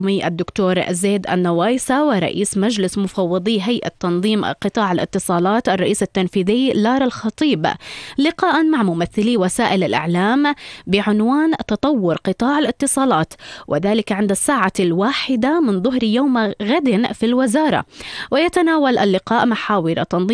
الدكتور زيد النوايسة ورئيس مجلس مفوضي هيئة تنظيم قطاع الاتصالات الرئيس التنفيذي لارا الخطيب لقاء مع ممثلي وسائل الإعلام بعنوان تطور قطاع الاتصالات، وذلك عند 13:00 من ظهر يوم غد في الوزارة. ويتناول اللقاء محاور تنظيم